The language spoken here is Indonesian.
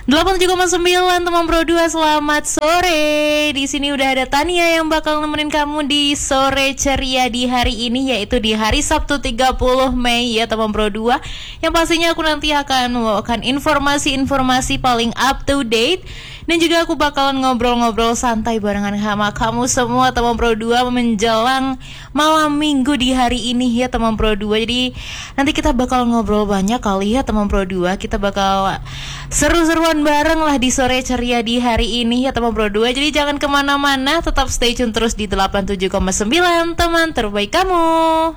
87,9 teman Pro 2, selamat sore. Di sini udah ada Tania yang bakal nemenin kamu di sore ceria di hari ini, yaitu di hari Sabtu 30 Mei ya teman Pro 2. Yang pastinya aku nanti akan membawakan informasi-informasi paling up to date. Dan juga aku bakalan ngobrol-ngobrol santai barengan sama kamu semua teman Pro 2 menjelang malam minggu di hari ini ya teman Pro 2. Jadi nanti kita bakal ngobrol banyak kali ya teman Pro 2. Kita bakal seru-seruan bareng lah di sore ceria di hari ini ya teman Pro 2. Jadi jangan kemana-mana, tetap stay tune terus di 87,9 teman terbaik kamu.